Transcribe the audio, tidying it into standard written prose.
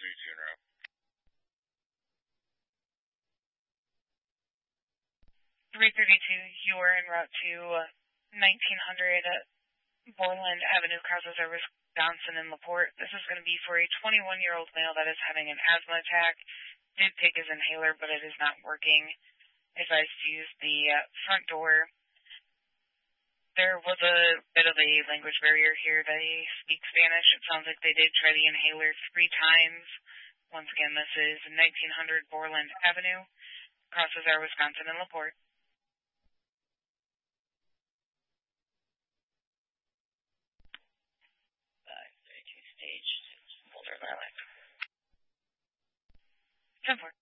332 en route. 332, you are en route to 1900 Borland Avenue, Crossroads, Wisconsin, in LaPorte. This is going to be for a 21-year-old male that is having an asthma attack. Did take his inhaler, but it is not working. Advised to use the front door. There was a bit of a language barrier here. They speak Spanish. It sounds like they did try the inhaler 3 times. Once again, this is 1900 Borland Avenue, Crossroads, Wisconsin, in LaPorte. 32 stage, Boulder Lilac. 10-4.